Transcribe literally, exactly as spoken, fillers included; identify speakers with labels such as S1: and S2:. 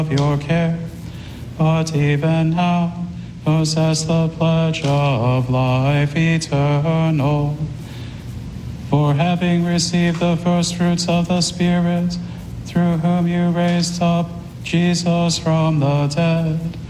S1: of your care, but even now possess the pledge of life eternal. For having received the first fruits of the Spirit, through whom you raised up Jesus from the dead,